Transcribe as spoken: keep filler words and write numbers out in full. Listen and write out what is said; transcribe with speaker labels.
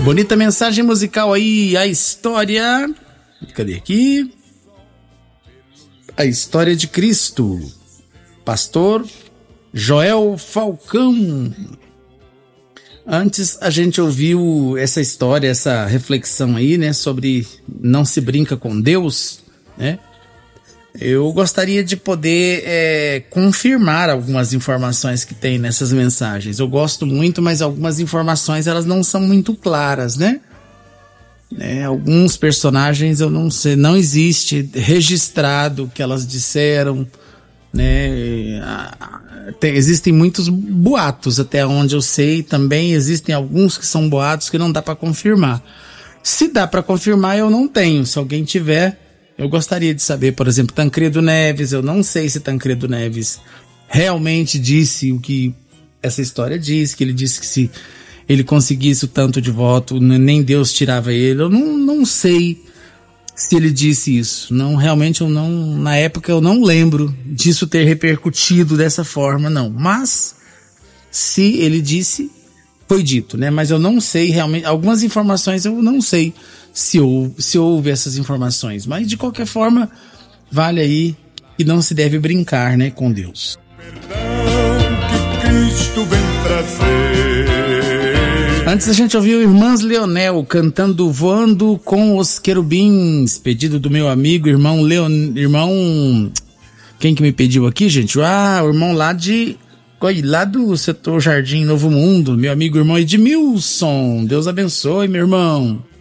Speaker 1: Bonita mensagem musical aí, a história... Cadê aqui? A história de Cristo. Pastor Joel Falcão. Antes a gente ouviu essa história, essa reflexão aí, né, sobre não se brinca com Deus, né? Eu gostaria de poder é, confirmar algumas informações que tem nessas mensagens. Eu gosto muito, mas algumas informações elas não são muito claras, né? É, alguns personagens eu não sei, não existe registrado o que elas disseram, né? Tem, existem muitos boatos até onde eu sei, também existem alguns que são boatos que não dá para confirmar. Se dá para confirmar, eu não tenho. Se alguém tiver, eu gostaria de saber. Por exemplo, Tancredo Neves, eu não sei se Tancredo Neves realmente disse o que essa história diz, que ele disse que se ele conseguisse o tanto de voto, nem Deus tirava ele. Eu não, não sei se ele disse isso. Não, realmente eu não, na época eu não lembro disso ter repercutido dessa forma, não. Mas, se ele disse, foi dito, né? Mas eu não sei realmente, algumas informações eu não sei se houve, se houve essas informações. Mas, de qualquer forma, vale aí que não se deve brincar, né, com Deus. Perdão que Cristo vem trazer. Antes a gente ouviu Irmãs Leonel cantando Voando com os Querubins, pedido do meu amigo, irmão Leon... Irmão... Quem que me pediu aqui, gente? Ah, o irmão lá de... Lá do setor Jardim Novo Mundo, meu amigo irmão Edmilson. Deus abençoe, meu irmão.